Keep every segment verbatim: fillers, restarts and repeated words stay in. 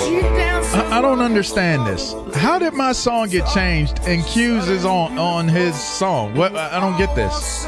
I, I don't understand this. How did my song get changed and Q's is on, on his song? What? I don't get this.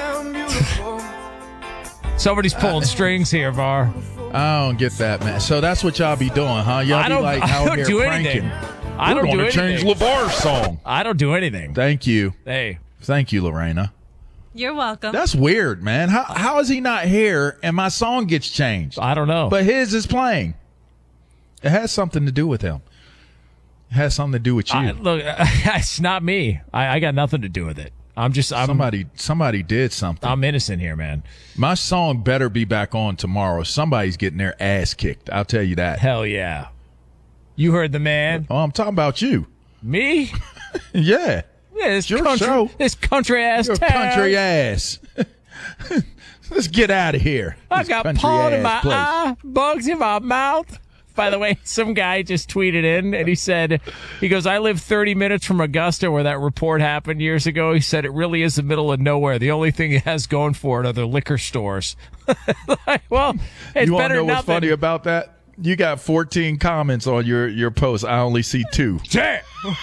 Somebody's pulling strings here, Var. I don't get that, man. So that's what y'all be doing, huh? Y'all I be don't, like I out don't here do pranking. anything. I We're don't do going to anything. change LeVar's song. I don't do anything. Thank you. Hey. Thank you, Lorena. You're welcome. That's weird, man. How how is he not here and my song gets changed? I don't know. But his is playing. It has something to do with him. It has something to do with you. I, look, it's not me. I, I got nothing to do with it. I'm just I'm, somebody somebody did something. I'm innocent here, man. My song better be back on tomorrow. Somebody's getting their ass kicked. I'll tell you that. Hell yeah. You heard the man. Oh, I'm talking about you. Me? Yeah. Yeah, this your country, show. This country ass Your town. country ass. Let's get out of here. I This got country pollen in ass my place. eye, bugs in my mouth. By the way, some guy just tweeted in and he said, he goes, I live thirty minutes from Augusta where that report happened years ago. He said, it really is the middle of nowhere. The only thing it has going for it are the liquor stores. Like, well, it's You want better to know than what's nothing. funny about that? You got fourteen comments on your, your post. I only see two. Damn.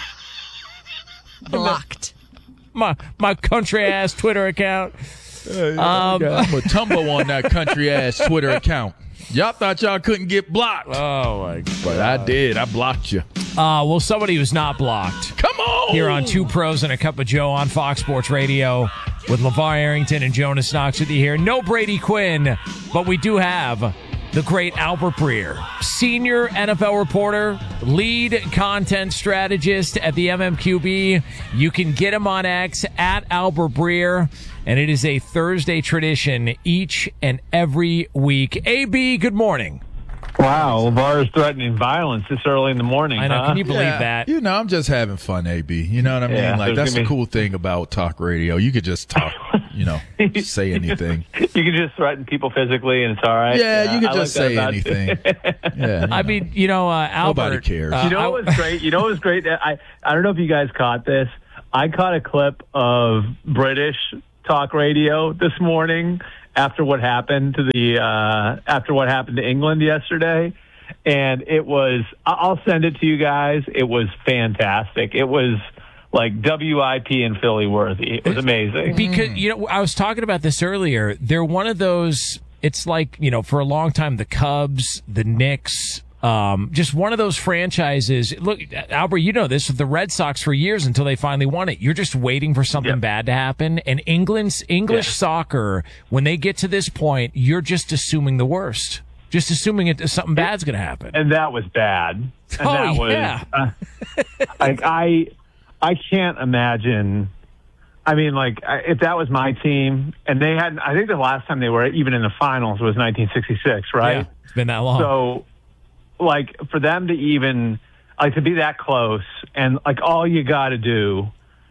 Blocked. My, my country ass Twitter account. Uh, Um, I'm going to tumble on that country ass Twitter account. Y'all thought y'all couldn't get blocked. Oh, my God. But I did. I blocked you. Uh, well, somebody who's not blocked. Come on. Here on Two Pros and a Cup of Joe on Fox Sports Radio with LeVar Arrington and Jonas Knox with you here. No Brady Quinn, but we do have the great Albert Breer, senior N F L reporter, lead content strategist at the M M Q B. You can get him on X at Albert Breer, and it is a Thursday tradition each and every week. A B, good morning. Wow, LeVar is threatening violence this early in the morning. I know. Huh? Can you believe Yeah, that? You know, I'm just having fun, A B. You know what I mean? Yeah, like, there's that's the gonna be- cool thing about talk radio. You could just talk, you know, say anything. You can just threaten people physically, and it's all right. Yeah, you could I just like that say about- anything. Yeah, you I know. mean, you know, uh, Albert. Nobody cares. uh, You know I- what was great? You know what was great? I I don't know if you guys caught this. I caught a clip of British talk radio this morning after what happened to the uh, after what happened to England yesterday. And it was, I'll send it to you guys. It was fantastic. It was like W I P and Philly worthy. It was amazing. Because, you know, I was talking about this earlier. They're one of those, it's like, you know, for a long time, the Cubs, the Knicks, um, just one of those franchises. Look, Albert, you know this with the Red Sox for years until they finally won it. You're just waiting for something Yep. bad to happen. And England's English Yeah. soccer, when they get to this point, you're just assuming the worst. Just assuming it, something bad's going to happen. And that was bad. And Oh, that was, yeah. uh, like, I, I can't imagine. I mean, like, I- if that was my team, and they had, I think the last time they were even in the finals was nineteen sixty-six, right? Yeah, it's been that long. So, like, for them to even, like, to be that close, and, like, all you got to do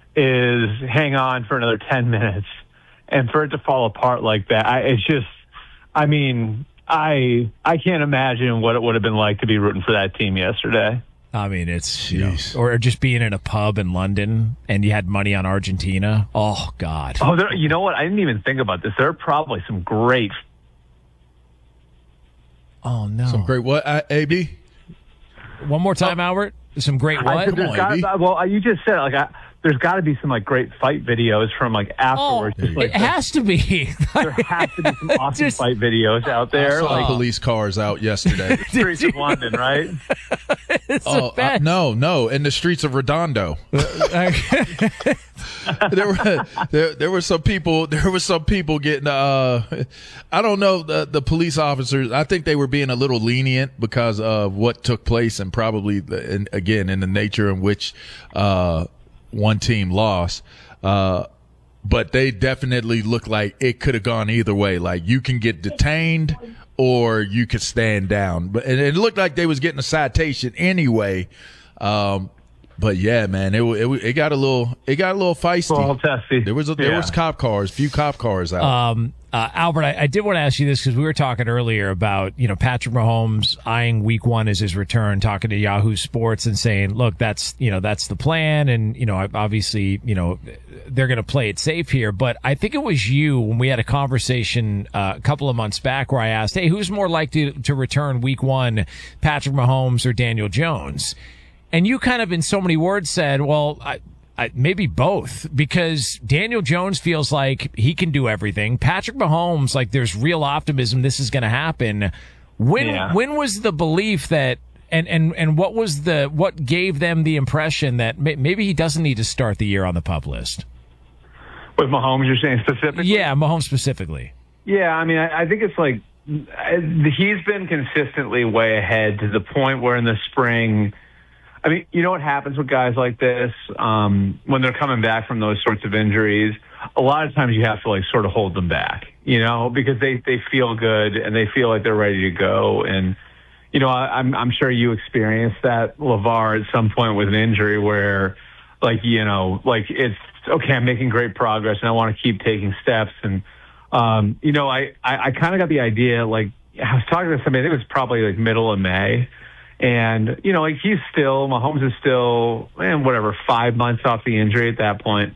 is hang on for another ten minutes, and for it to fall apart like that, I, it's just, I mean, I I can't imagine what it would have been like to be rooting for that team yesterday. I mean, it's, you know, Jeez. or just being in a pub in London and you had money on Argentina. Oh, God. Oh, there, you know what? I didn't even think about this. There are probably some great. Oh, no. Some great what, uh, A B? One more time, Albert. Some great I what? said Come there's on, gotta- A B. well, you just said like I, there's got to be some like great fight videos from like Oh, afterwards. Just, like, it has to be. there has to be some awesome Just- fight videos out I there, saw like police cars out yesterday. streets of London, right? It's oh, the uh, best. no, no, in the streets of Redondo. there were there, there were some people there were some people getting uh I don't know the the police officers. I think they were being a little lenient because of what took place, and probably the, and again in the nature in which uh one team lost. Uh but they definitely look like it could have gone either way. Like, you can get detained or you could stand down. But and it looked like they was getting a citation anyway. Um, but yeah, man, it, it it got a little it got a little feisty. Well, testy. There was a, there Yeah. was cop cars, few cop cars out. Um, Uh, Albert, I, I did want to ask you this because we were talking earlier about, you know, Patrick Mahomes eyeing week one as his return, talking to Yahoo Sports and saying, look, that's, you know, that's the plan. And, you know, obviously, you know, they're going to play it safe here. But I think it was you when we had a conversation uh, a couple of months back where I asked, hey, who's more likely to return week one, Patrick Mahomes or Daniel Jones? And you kind of in so many words said, well, I, I, maybe both, because Daniel Jones feels like he can do everything. Patrick Mahomes, like there's real optimism this is going to happen. When yeah. when was the belief that, and, and, and what was the, what gave them the impression that may, maybe he doesn't need to start the year on the PUP list? With Mahomes, you're saying specifically? Yeah, Mahomes specifically. Yeah, I mean, I, I think it's like he's been consistently way ahead to the point where in the spring, I mean, you know what happens with guys like this um, when they're coming back from those sorts of injuries? A lot of times you have to like sort of hold them back, you know, because they, they feel good and they feel like they're ready to go. And, you know, I, I'm, I'm sure you experienced that, LeVar, at some point with an injury where like, you know, like it's okay, I'm making great progress and I want to keep taking steps. And, um, you know, I, I, I kind of got the idea, like I was talking to somebody, I think it was probably like middle of May. And, you know, like he's still, Mahomes is still, man, whatever, five months off the injury at that point.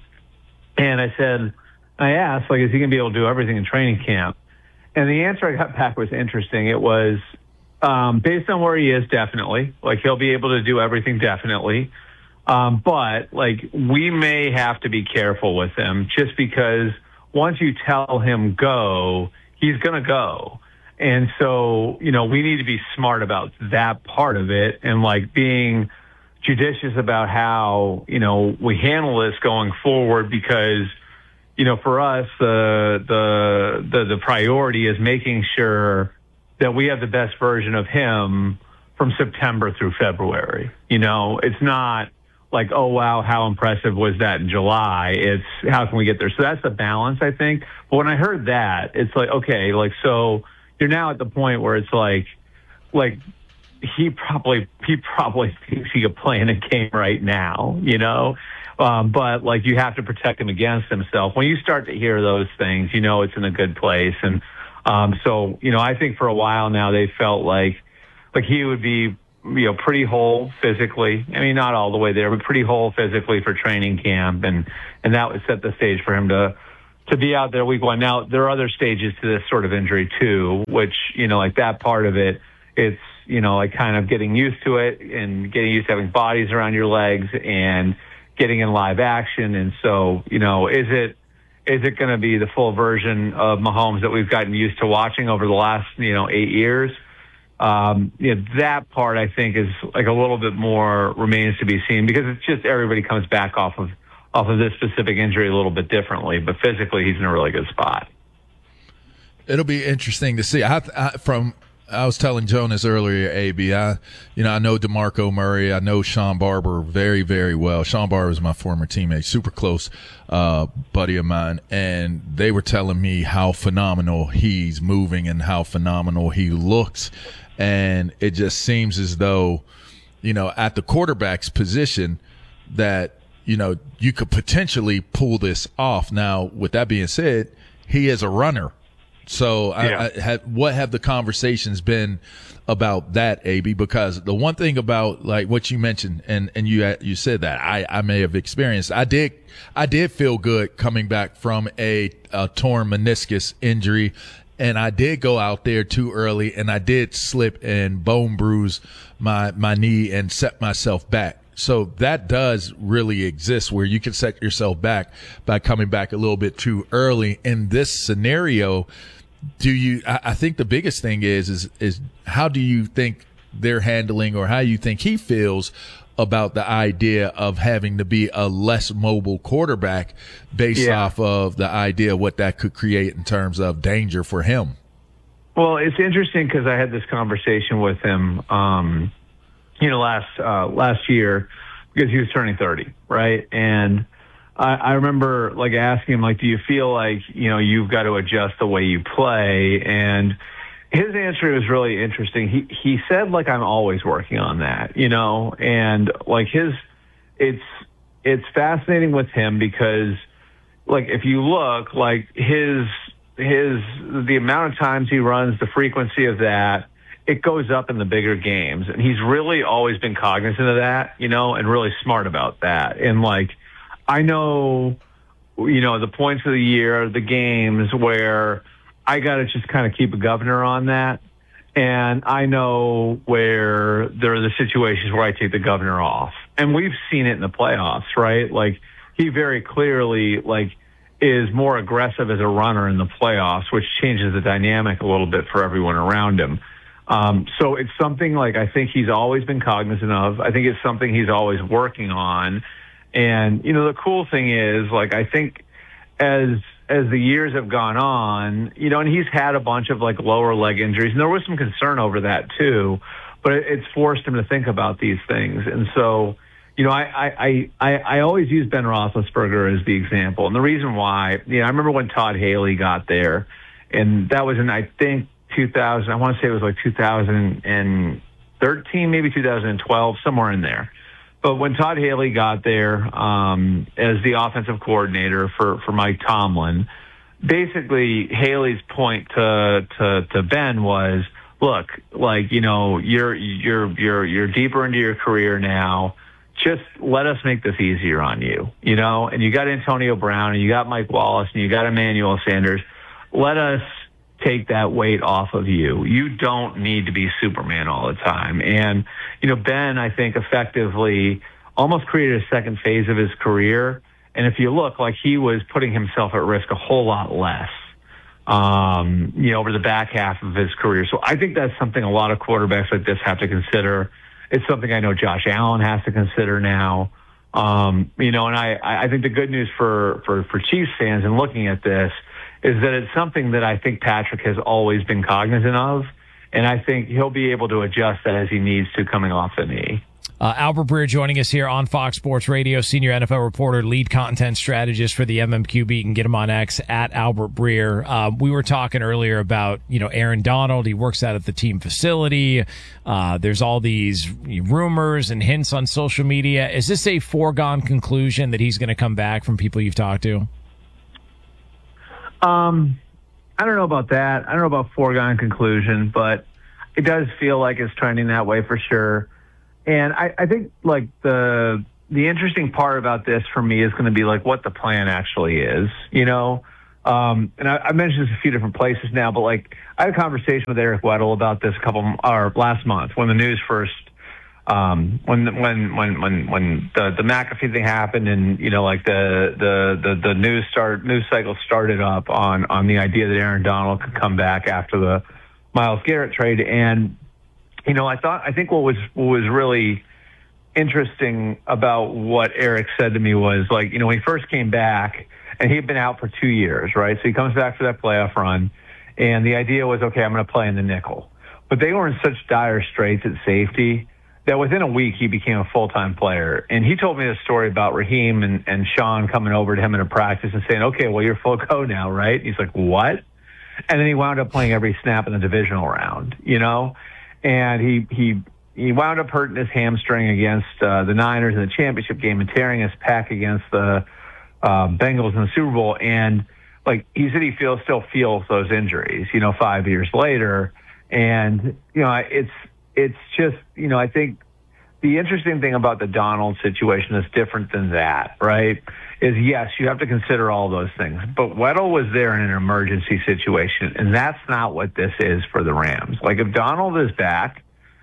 And I said, I asked, like, is he going to be able to do everything in training camp? And the answer I got back was interesting. It was, um, based on where he is, definitely. Like, he'll be able to do everything, definitely. Um, but, like, we may have to be careful with him just because once you tell him go, he's going to go. And so, you know, we need to be smart about that part of it and like being judicious about how, you know, we handle this going forward because, you know, for us, the, the, the, the priority is making sure that we have the best version of him from September through February. You know, it's not like, oh, wow, how impressive was that in July? It's how can we get there? So that's the balance, I think. But when I heard that, it's like, okay, like, so, you're now at the point where it's like, like he probably he probably thinks he could play in a game right now, you know. Um, but like you have to protect him against himself. When you start to hear those things, you know it's in a good place. And um, so you know, I think for a while now they felt like like he would be you know pretty whole physically. I mean, not all the way there, but pretty whole physically for training camp, and and that would set the stage for him to. to be out there week one. Now, there are other stages to this sort of injury too, which, you know, like that part of it, it's, you know, like kind of getting used to it and getting used to having bodies around your legs and getting in live action. And so, you know, is it, is it going to be the full version of Mahomes that we've gotten used to watching over the last, you know, eight years? Um, you know, that part I think is like a little bit more remains to be seen because it's just everybody comes back off of off of this specific injury a little bit differently, but physically he's in a really good spot. It'll be interesting to see. I, I from I was telling Jonas earlier, A B, I you know I know DeMarco Murray, I know Sean Barber very very well. Sean Barber is my former teammate, super close uh, buddy of mine, and they were telling me how phenomenal he's moving and how phenomenal he looks, and it just seems as though you know at the quarterback's position that. You know, you could potentially pull this off. Now, with that being said, he is a runner. So yeah. I, I have, what have the conversations been about that, A B? Because the one thing about like what you mentioned and, and you, you said that I, I may have experienced, I did, I did feel good coming back from a, a torn meniscus injury. And I did go out there too early and I did slip and bone bruise my, my knee and set myself back. So that does really exist where you can set yourself back by coming back a little bit too early. In this scenario, do you, I, I think the biggest thing is, is, is how do you think they're handling or how you think he feels about the idea of having to be a less mobile quarterback based yeah. off of the idea of what that could create in terms of danger for him? Well, it's interesting because I had this conversation with him, um, you know, last, uh, last year because he was turning thirty, right? And I, I remember like asking him, like, do you feel like, you know, you've got to adjust the way you play? And his answer was really interesting. He, he said, like, I'm always working on that, you know, and like his, it's, it's fascinating with him because like, if you look like his his the amount of times he runs, the frequency of that, it goes up in the bigger games. And he's really always been cognizant of that, you know, and really smart about that. And, like, I know, you know, the points of the year, the games where I got to just kind of keep a governor on that. And I know where there are the situations where I take the governor off. And we've seen it in the playoffs, right? Like, he very clearly, like, is more aggressive as a runner in the playoffs, which changes the dynamic a little bit for everyone around him. Um, so it's something, like, I think he's always been cognizant of. I think it's something he's always working on. And, you know, the cool thing is, like, I think as as the years have gone on, you know, and he's had a bunch of, like, lower leg injuries, and there was some concern over that too, but it, it's forced him to think about these things. And so, you know, I, I, I, I always use Ben Roethlisberger as the example. And the reason why, you know, I remember when Todd Haley got there, and that was in, I think, two thousand, I want to say it was like two thousand thirteen, maybe two thousand twelve, somewhere in there. But when Todd Haley got there um, as the offensive coordinator for, for Mike Tomlin, basically Haley's point to, to to Ben was, look, like, you know, you're you're you're you're deeper into your career now. Just let us make this easier on you, you know. And you got Antonio Brown, and you got Mike Wallace, and you got Emmanuel Sanders. Let us take that weight off of you. You don't need to be Superman all the time. And, you know, Ben, I think, effectively almost created a second phase of his career. And if you look, like, he was putting himself at risk a whole lot less, um, you know, over the back half of his career. So I think that's something a lot of quarterbacks like this have to consider. It's something I know Josh Allen has to consider now. Um, you know, and I, I think the good news for, for, for Chiefs fans in looking at this is that it's something that I think Patrick has always been cognizant of, and I think he'll be able to adjust that as he needs to coming off the knee. Uh, Albert Breer joining us here on Fox Sports Radio, senior N F L reporter, lead content strategist for the M M Q Beat. And get him on X at Albert Breer. Uh, we were talking earlier about, you know, Aaron Donald. He works out at the team facility. Uh, there's all these rumors and hints on social media. Is this a foregone conclusion that he's going to come back from people you've talked to? Um, I don't know about that. I don't know about foregone conclusion, but it does feel like it's trending that way for sure. And I, I think, like, the the interesting part about this for me is going to be, like, what the plan actually is, you know? Um, and I, I mentioned this a few different places now, but, like, I had a conversation with Eric Weddle about this a couple, or last month when the news first, um, when, when, when, when, when the, the McAfee thing happened, and, you know, like, the, the, the, the news start, news cycle started up on, on the idea that Aaron Donald could come back after the Myles Garrett trade. And, you know, I thought, I think what was, what was really interesting about what Eric said to me was, like, you know, when he first came back, and he had been out for two years, right? So he comes back for that playoff run, and the idea was, okay, I'm going to play in the nickel. But they were in such dire straits at safety that within a week he became a full-time player. And he told me the story about Raheem and, and Sean coming over to him in a practice and saying, okay, well, you're full go now, right? And he's like, what? And then he wound up playing every snap in the divisional round, you know? And he he he wound up hurting his hamstring against uh, the Niners in the championship game and tearing his pec against the uh, Bengals in the Super Bowl. And, like, he said he feels still feels those injuries, you know, five years later. And, you know, it's it's just, you know, I think the interesting thing about the Donald situation is different than that, right? Is, yes, you have to consider all those things. But Weddle was there in an emergency situation, and that's not what this is for the Rams. Like, if Donald is back,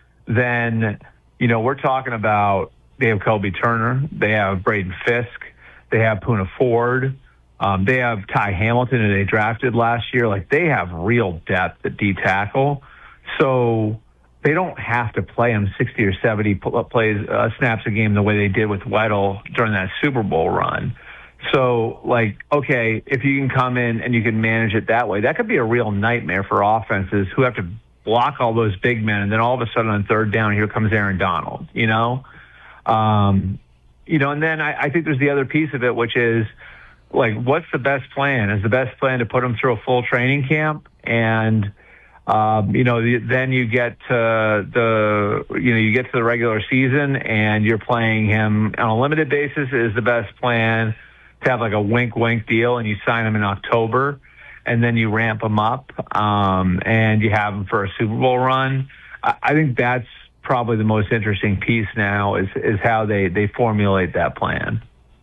then, you know, we're talking about they have Kobe Turner, they have Braden Fisk, they have Poona Ford, um, they have Ty Hamilton, who they drafted last year. Like, they have real depth at D tackle. So they don't have to play him sixty or seventy plays, uh, snaps a game the way they did with Weddle during that Super Bowl run. So, like, okay, if you can come in and you can manage it that way, that could be a real nightmare for offenses who have to block all those big men, and then all of a sudden on third down, here comes Aaron Donald, you know? Um, you know, and then I, I think there's the other piece of it, which is, like, what's the best plan? Is the best plan to put him through a full training camp? And, um, you know, the, then you get to the, you know, you get to the regular season and you're playing him on a limited basis is the best plan to have, like, a wink, wink deal, and you sign him in October. and then you ramp them up, um, and you have them for a Super Bowl run. I, I think that's probably the most interesting piece now is, is how they, they formulate that plan.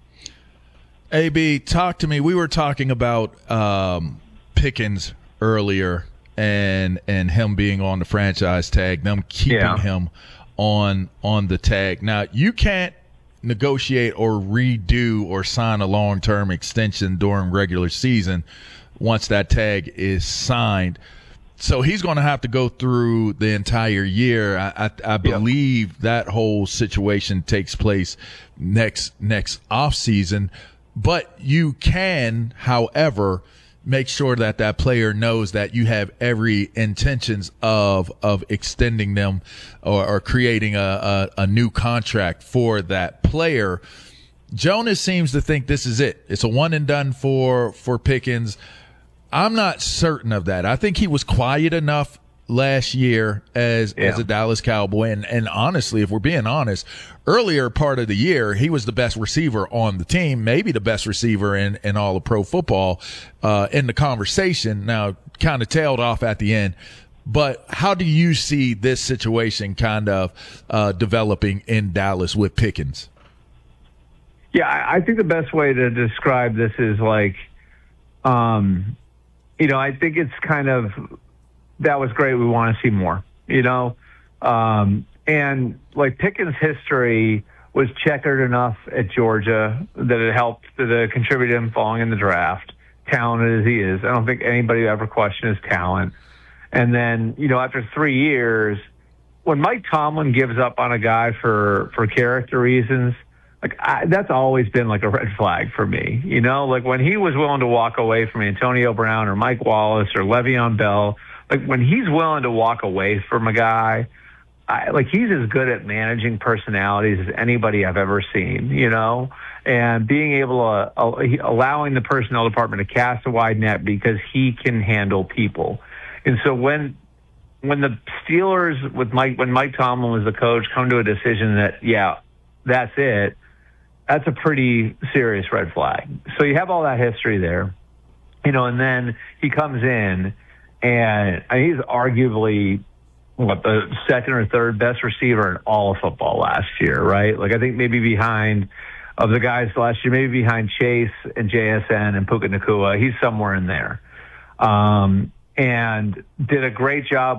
A B, talk to me. We were talking about um, Pickens earlier and and him being on the franchise tag, them keeping Yeah. him on on the tag. Now, you can't negotiate or redo or sign a long-term extension during regular season once that tag is signed. So he's going to have to go through the entire year. I, I, I believe that whole situation takes place next next offseason. But you can, however, make sure that that player knows that you have every intentions of of extending them or, or creating a, a, a new contract for that player. Jonas seems to think this is it. It's a one and done for for Pickens. I'm not certain of that. I think he was quiet enough last year as Yeah. as a Dallas Cowboy. And, and honestly, if we're being honest, earlier part of the year, he was the best receiver on the team, maybe the best receiver in, in all of pro football uh, in the conversation. Now, kind of tailed off at the end. But how do you see this situation kind of uh, developing in Dallas with Pickens? Yeah, I I think the best way to describe this is like, um, you know, I think it's kind of, that was great. We want to see more, you know? Um, and like Pickens' history was checkered enough at Georgia that it helped, that it contributed him falling in the draft, talented as he is. I don't think anybody ever questioned his talent. And then, you know, after three years, when Mike Tomlin gives up on a guy for, for character reasons, like I, that's always been like a red flag for me, you know, like when he was willing to walk away from Antonio Brown or Mike Wallace or Le'Veon Bell, like when he's willing to walk away from a guy, I, like he's as good at managing personalities as anybody I've ever seen, you know, and being able to, uh, allowing the personnel department to cast a wide net because he can handle people. And so when, when the Steelers with Mike, when Mike Tomlin was the coach, come to a decision that, yeah, that's it, that's a pretty serious red flag. So you have all that history there, you know, and then he comes in and I mean, he's arguably what the second or third best receiver in all of football last year, right? Like I think maybe behind of the guys last year, maybe behind Chase and J S N and Puka Nacua, he's somewhere in there. Um, and did a great job